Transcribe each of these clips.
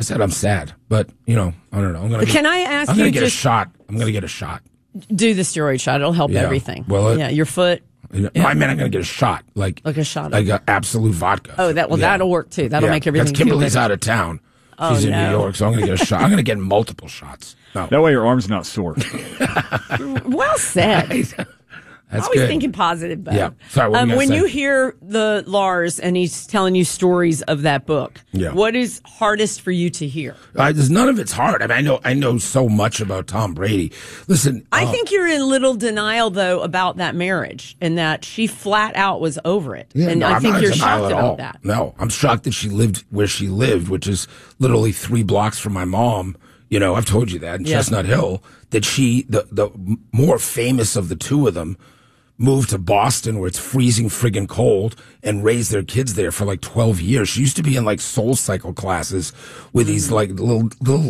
said I'm sad, but I don't know. Can I ask you? I'm going to get a shot. I'm going to get a shot. Do the steroid shot. It'll help everything. Well, your foot. No, I meant I'm going to get a shot, like a shot, like Absolute vodka. Oh, that'll work too. That'll make everything. Kimberly's out of town. She's in New York, so I'm going to get a shot. I'm going to get multiple shots. No. That way your arm's not sore. Well said. That's always good. thinking positive, Bo. Yeah. Sorry, what were you when gonna say? you hear the Lars and he's telling you stories of that book, what is hardest for you to hear? There's none of it's hard. I mean, I know so much about Tom Brady. Listen, I think you're in little denial though about that marriage and that she flat out was over it. Yeah, and no, I I'm think not in you're denial shocked at about all. that. No, I'm shocked that she lived where she lived, which is literally 3 blocks from my mom. I've told you that in Chestnut Hill. That she, the more famous of the two of them, moved to Boston where it's freezing friggin' cold and raised their kids there for like 12 years. She used to be in like Soul Cycle classes with these like little,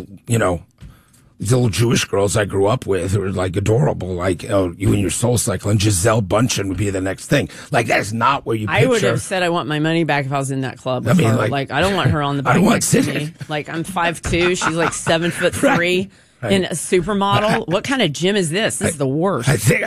these little Jewish girls I grew up with who were like adorable, like, you and your Soul Cycle, and Giselle Bundchen would be the next thing. Like, that's not where you picture. I would have said I want my money back if I was in that club. I mean, like I don't want her on the bike. I don't want next to to me. Like, I'm 5'2", she's like 7'3", in a supermodel. What kind of gym is this? This is the worst. I think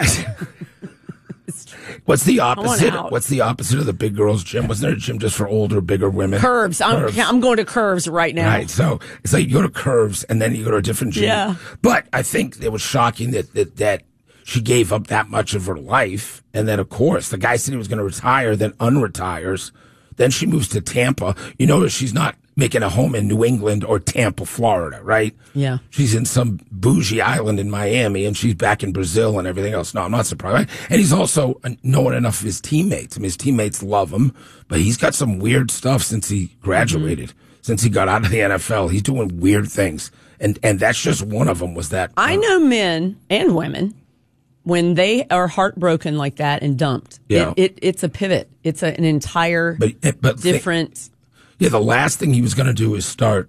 What's the opposite? out. What's the opposite of the big girls' gym? Wasn't there a gym just for older, bigger women? Curves. I'm going to Curves right now. Right. So it's like you go to Curves and then you go to a different gym. Yeah. But I think it was shocking that she gave up that much of her life. And then, of course, the guy said he was going to retire, then unretires. Then she moves to Tampa. You notice she's not making a home in New England or Tampa, Florida, right? Yeah. She's in some bougie island in Miami, and she's back in Brazil and everything else. No, I'm not surprised. And he's also knowing enough of his teammates. I mean, his teammates love him, but he's got some weird stuff since he graduated, since he got out of the NFL. He's doing weird things. And that's just one of them was that. I know men and women, when they are heartbroken like that and dumped, it's a pivot. It's an entire different... the last thing he was going to do is start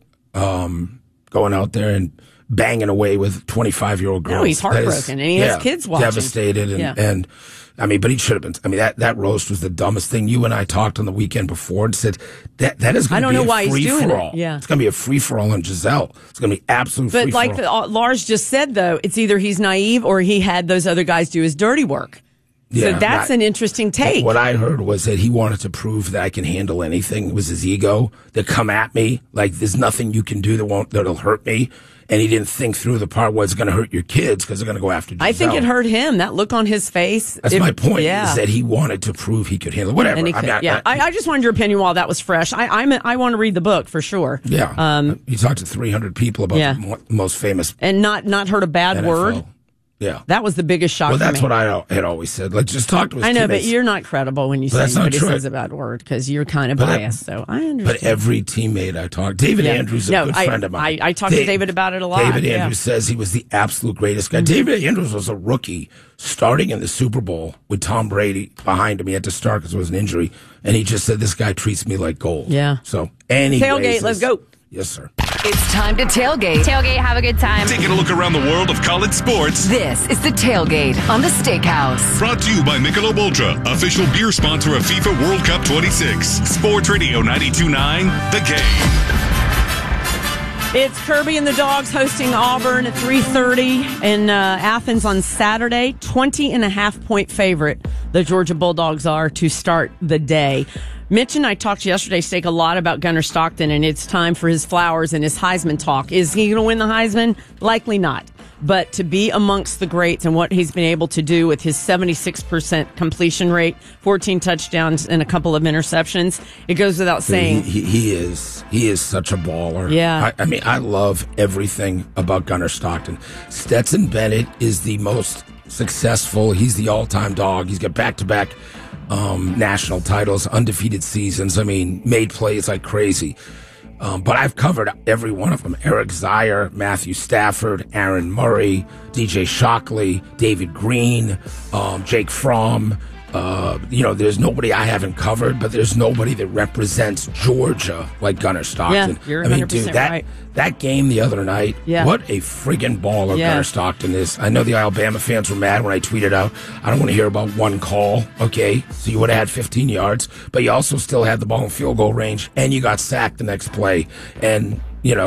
going out there and banging away with 25-year-old girls. No, he's heartbroken, and he has kids watching. Devastated, and I mean, but he should have been. I mean, that roast was the dumbest thing. You and I talked on the weekend before and said that is going to be a free-for-all. Yeah. It's going to be a free-for-all on Giselle. It's going to be absolute free-for-all. But like Lars just said, though, it's either he's naive or he had those other guys do his dirty work. So that's an interesting take. What I heard was that he wanted to prove that I can handle anything. It was his ego that come at me. Like, there's nothing you can do that'll hurt me. And he didn't think through the part where it's going to hurt your kids because they're going to go after Giselle. I think it hurt him. That look on his face. That's my point. Is that he wanted to prove he could handle it. Whatever. And he could, I just wanted your opinion while that was fresh. I want to read the book for sure. Yeah. You talked to 300 people about the most famous. And not heard a bad NFL. word. Yeah. That was the biggest shock Well, for me. that's what I had always said. Like, just talk to his teammates. But you're not credible when you say somebody says a bad word because you're kind of biased. So I understand. But every teammate I talked, David Andrews is a good friend of mine. I talked to David about it a lot. David Andrews says he was the absolute greatest guy. David Andrews was a rookie starting in the Super Bowl with Tom Brady behind him. He had to start because it was an injury. And he just said, this guy treats me like gold. Yeah. So, anyways. Tailgate, let's go. Yes, sir. It's time to tailgate. Tailgate, have a good time. Taking a look around the world of college sports. This is the Tailgate on the Steakhouse. Brought to you by Michelob Ultra, official beer sponsor of FIFA World Cup 26. Sports Radio 92.9, The Game. It's Kirby and the Dogs hosting Auburn at 3:30 in Athens on Saturday. 20.5-point favorite the Georgia Bulldogs are to start the day. Mitch and I talked yesterday, Steak, a lot about Gunnar Stockton, and it's time for his flowers and his Heisman talk. Is he going to win the Heisman? Likely not. But to be amongst the greats and what he's been able to do with his 76% completion rate, 14 touchdowns and a couple of interceptions, it goes without saying. He is such a baller. Yeah. I mean, I love everything about Gunnar Stockton. Stetson Bennett is the most successful. He's the all-time dog. He's got back-to-back national titles, undefeated seasons. I mean, made plays like crazy. But I've covered every one of them. Eric Zier, Matthew Stafford, Aaron Murray, DJ Shockley, David Green, Jake Fromm. There's nobody I haven't covered, but there's nobody that represents Georgia like Gunnar Stockton. Yeah, you're 100% right. That game the other night, what a friggin' baller Gunnar Stockton is. I know the Alabama fans were mad when I tweeted out, I don't want to hear about one call, okay? So you would have had 15 yards, but you also still had the ball in field goal range, and you got sacked the next play. And,